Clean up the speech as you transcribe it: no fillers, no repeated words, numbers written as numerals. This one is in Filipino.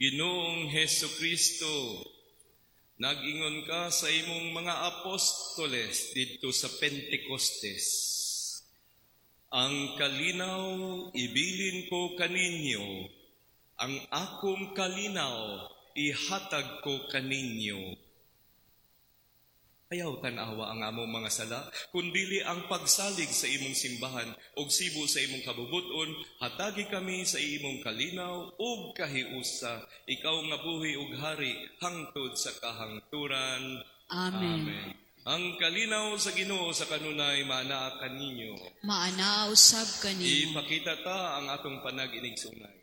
Ginoong Hesu Kristo, nag-ingon ka sa imong mga apostoles dito sa Pentecostes. Ang kalinaw ibilin ko kaninyo, ang akong kalinaw ihatag ko kaninyo. Ayaw tanawa ang among mga sala, kundili ang pagsalig sa imong simbahan og sibo sa imong kabubuton, hatagi kami sa imong kalinaw ug kahiusa, ikaw nga buhi ug hari hangtod sa kahangturan. Amen. Amen. Ang kalinaw sa Ginoo sa kanunay maanaa kaninyo. Maanaa usab kaniyo. Ipakita ta ang atong panag-inig sungay.